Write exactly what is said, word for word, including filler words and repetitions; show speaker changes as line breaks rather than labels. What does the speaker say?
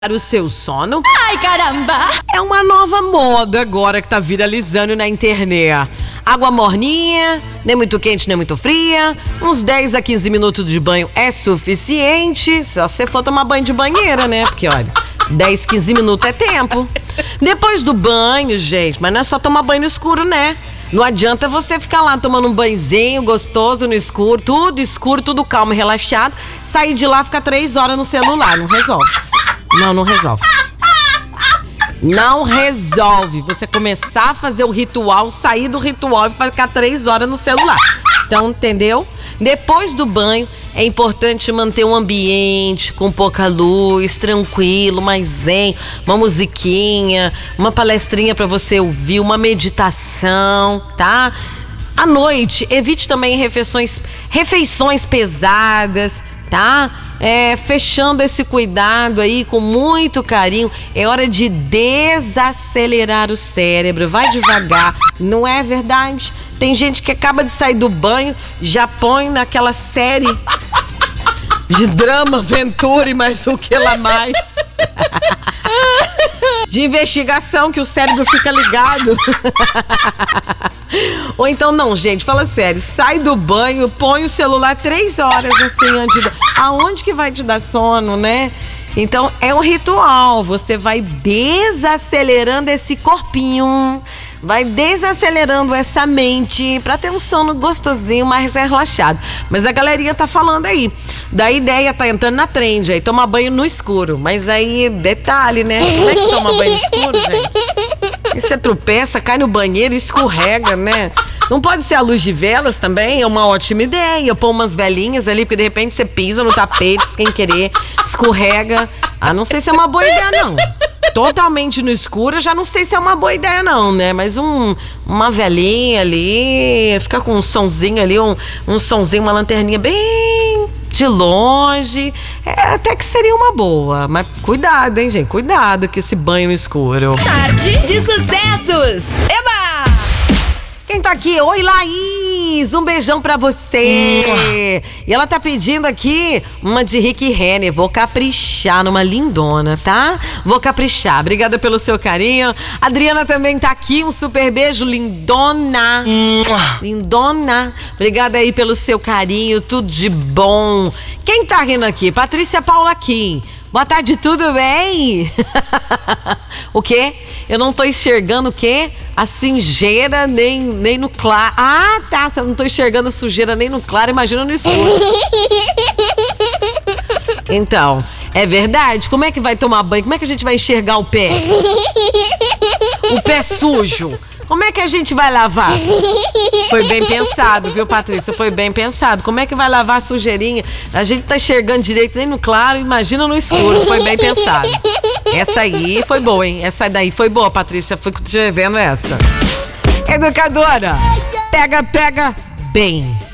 Para o seu sono?
Ai, caramba!
É uma nova moda agora que tá viralizando na internet. Água morninha, nem muito quente, nem muito fria. Uns dez a quinze minutos de banho é suficiente. Só se você for tomar banho de banheira, né? Porque, olha, dez, quinze minutos é tempo. Depois do banho, gente, mas não é só tomar banho no escuro, né? Não adianta você ficar lá tomando um banhozinho gostoso no escuro, tudo escuro, tudo calmo e relaxado. Sair de lá, ficar três horas no celular, não resolve. Não, não resolve. Não resolve você começar a fazer o ritual, sair do ritual e ficar três horas no celular. Então, entendeu? Depois do banho, é importante manter um ambiente com pouca luz, tranquilo, mais zen, uma musiquinha, uma palestrinha para você ouvir, uma meditação, tá? À noite, evite também refeições, refeições pesadas, tá? É, fechando esse cuidado aí com muito carinho. É hora de desacelerar o cérebro. Vai devagar, não é verdade? Tem gente que acaba de sair do banho, já põe naquela série de drama, aventura e mais o que lá mais. De investigação, que o cérebro fica ligado. Ou então, não, gente, fala sério, sai do banho, põe o celular três horas assim antes de... Aonde que vai te dar sono, né? Então, é um ritual, você vai desacelerando esse corpinho, vai desacelerando essa mente pra ter um sono gostosinho, mais relaxado. Mas a galerinha tá falando aí, da ideia tá entrando na trend aí, tomar banho no escuro. Mas aí, detalhe, né? Como é que toma banho no escuro, gente? E você tropeça, cai no banheiro e escorrega, né? Não pode ser a luz de velas também? É uma ótima ideia. Pôr umas velinhas ali, porque de repente você pisa no tapete sem querer, escorrega. Ah, não sei se é uma boa ideia, não. Totalmente no escuro, eu já não sei se é uma boa ideia, não, né? Mas um, uma velinha ali, ficar com um sonzinho ali, um, um sonzinho, uma lanterninha bem de longe, é, até que seria uma boa. Mas cuidado, hein, gente? Cuidado com esse banho no escuro.
Tarde de sucessos! Eba!
Quem tá aqui? Oi, Laís! Um beijão pra você! E ela tá pedindo aqui uma de Rick Renner. Vou caprichar numa lindona, tá? Vou caprichar. Obrigada pelo seu carinho. Adriana também tá aqui. Um super beijo, lindona! Lindona! Obrigada aí pelo seu carinho. Tudo de bom. Quem tá rindo aqui? Patrícia Paula Kim. Boa tarde, tudo bem? O quê? Eu não tô enxergando o quê? A sujeira nem, nem no claro. Ah, tá. Se eu não tô enxergando a sujeira nem no claro, imagina no escuro. Então, é verdade? Como é que vai tomar banho? Como é que a gente vai enxergar o pé? O pé sujo. Como é que a gente vai lavar? Foi bem pensado, viu, Patrícia? Foi bem pensado. Como é que vai lavar a sujeirinha? A gente tá enxergando direito nem no claro, imagina no escuro. Foi bem pensado. Essa aí foi boa, hein? Essa daí foi boa, Patrícia. Fui te vendo essa. Educadora, pega, pega bem.